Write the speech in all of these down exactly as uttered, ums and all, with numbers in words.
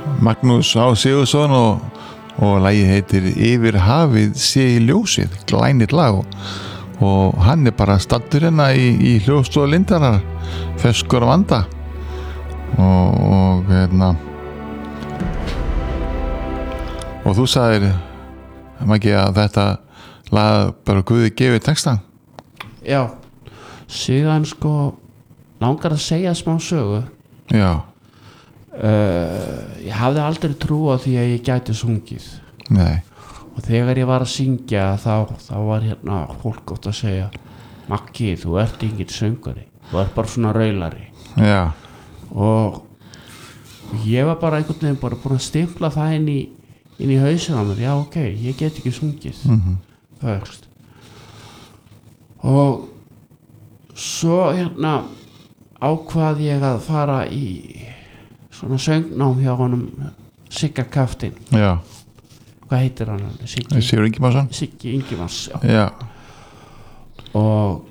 Magnús Á. Sigurðsson og, og lagið heitir Yfir hafið sé í ljósið, glænýtt lag og, og hann er bara staddur hérna í, í hljóðstofu Lindarar, feskur af anda og, og hérna og þú sagðir Maggi að þetta lag bara Guði gefið textan. Já, síðan sko langar að segja smá sögu. Já. Uh, ég hafði aldrei trú á því að ég gæti sungið. Nei. Og þegar ég var að syngja þá, þá var hérna fólk oft að segja Maggi, þú ert enginn söngari, þú ert bara svona raulari. Já. Og ég var bara einhvern veginn bara búin að stimpla það inn í, inn í hausinn á mér. Já, ok, ég get ekki sungið. Mm-hmm. Það veist. Og svo hérna ákvað ég að fara í svona söngnám hjá honum Sigga Kaftin. Já. Hvað heitir hann? Siggi Sigur Ingimarsson. Siggi Ingimarsson, já. Já. Og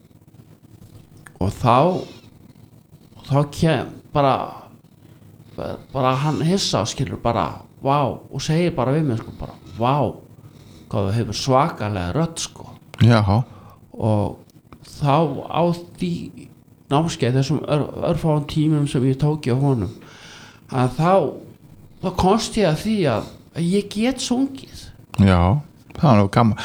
og þá þá kem bara bara hann hissa skilur bara vá og segir bara við mig sko bara vá hvað þú hefur svakalega rödd sko. Já. Og þá á því námskeið þessum ör, örfáum tímum sem ég tók hjá honum að þá þá komst ég að því að, að ég get sungið. Já, það var nú gaman